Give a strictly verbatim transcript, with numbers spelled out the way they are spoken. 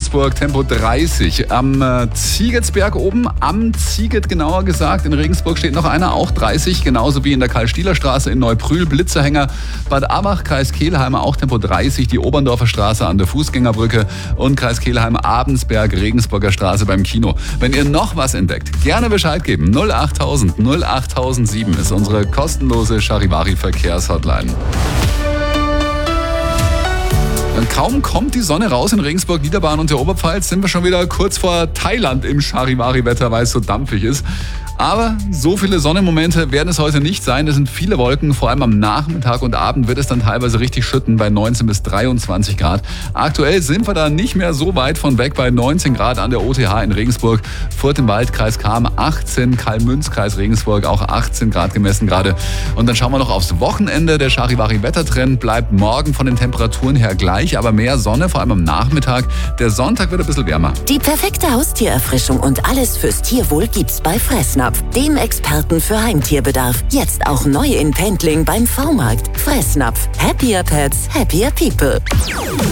Regensburg Tempo dreißig. Am äh, Ziegetsberg oben, am Zieget genauer gesagt, in Regensburg steht noch einer, auch dreißig, genauso wie in der Karl-Stieler-Straße in Neubrühl, Blitzerhänger, Bad Abach, Kreis Kelheim auch Tempo dreißig, die Oberndorfer Straße an der Fußgängerbrücke und Kreis Kelheim Abensberg, Regensburger Straße beim Kino. Wenn ihr noch was entdeckt, gerne Bescheid geben. null achttausend null achttausendsieben ist unsere kostenlose Charivari-Verkehrshotline. Kaum kommt die Sonne raus in Regensburg, Niederbayern und der Oberpfalz, sind wir schon wieder kurz vor Thailand im Charivari-Wetter, weil es so dampfig ist. Aber so viele Sonnenmomente werden es heute nicht sein. Es sind viele Wolken, vor allem am Nachmittag und Abend wird es dann teilweise richtig schütten bei neunzehn bis dreiundzwanzig Grad. Aktuell sind wir da nicht mehr so weit von weg bei neunzehn Grad an der O T H in Regensburg. Furt im Wald, Kreis Cham achtzehn, Kalmünz, Kreis Regensburg auch achtzehn Grad gemessen gerade. Und dann schauen wir noch aufs Wochenende. Der Charivari-Wettertrend bleibt morgen von den Temperaturen her gleich, aber mehr Sonne, vor allem am Nachmittag. Der Sonntag wird ein bisschen wärmer. Die perfekte Haustiererfrischung und alles fürs Tierwohl gibt's bei Fressnapf, dem Experten für Heimtierbedarf. Jetzt auch neu in Pendling beim V-Markt. Fressnapf. Happier Pets, happier people.